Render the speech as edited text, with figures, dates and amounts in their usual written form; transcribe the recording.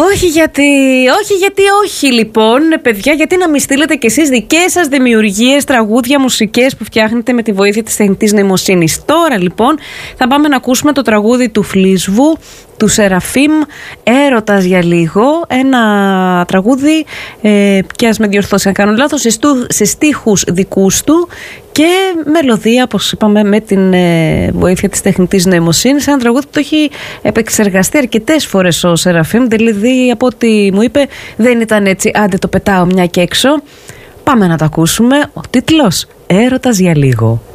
Όχι λοιπόν, παιδιά, γιατί να μην στείλετε κι εσείς δικές σας δημιουργίες, τραγούδια, μουσικές που φτιάχνετε με τη βοήθεια της τεχνητής νοημοσύνης. Τώρα λοιπόν θα πάμε να ακούσουμε το τραγούδι του Φλίσβου, του Σεραφείμ, «Έρωτας για λίγο», ένα τραγούδι και ας με διορθώσει αν κάνω λάθος, σε στίχους δικούς του και μελωδία, όπως είπαμε, με την βοήθεια της τεχνητής νοημοσύνης. Ένα τραγούδι που το έχει επεξεργαστεί αρκετές φορές ο Σεραφείμ, δηλαδή από ό,τι μου είπε δεν ήταν έτσι άντε το πετάω μια και έξω. Πάμε να το ακούσουμε. Ο τίτλος «Έρωτας για λίγο».